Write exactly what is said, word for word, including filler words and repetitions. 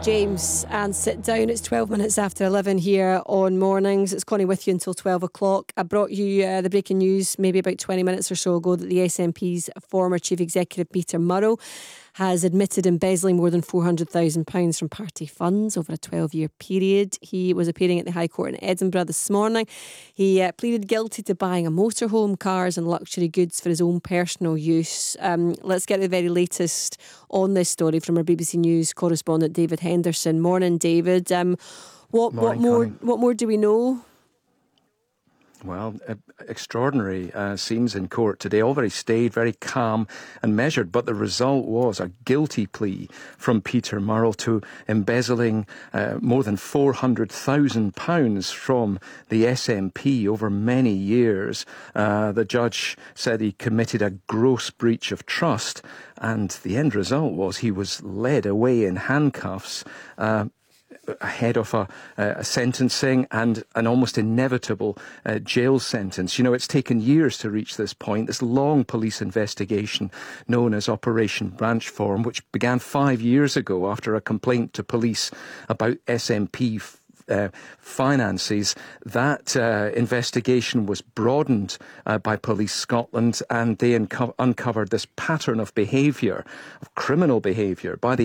James, and sit down. It's twelve minutes after eleven here on Mornings. It's Connie with you until twelve o'clock. I brought you uh, the breaking news maybe about twenty minutes or so ago that the S N P's former Chief Executive Peter Murrell has admitted embezzling more than four hundred thousand pounds from party funds over a twelve-year period. He was appearing at the High Court in Edinburgh this morning. He uh, pleaded guilty to buying a motorhome, cars and luxury goods for his own personal use. Um, let's get the very latest on this story from our B B C News correspondent David Henderson. Morning, David. Um, what, Morning, what more? Connie. What more do we know? Well, uh, extraordinary uh, scenes in court today, all very staid, very calm and measured, but the result was a guilty plea from Peter Murrell to embezzling uh, more than four hundred thousand pounds from the S N P over many years. Uh, the judge said he committed a gross breach of trust, and the end result was he was led away in handcuffs uh, ahead of a, a sentencing and an almost inevitable uh, jail sentence. You know, it's taken years to reach this point. This long police investigation known as Operation Branchform, which began five years ago after a complaint to police about S N P Uh, finances. That uh, investigation was broadened uh, by Police Scotland, and they unco- uncovered this pattern of behaviour, of criminal behaviour by the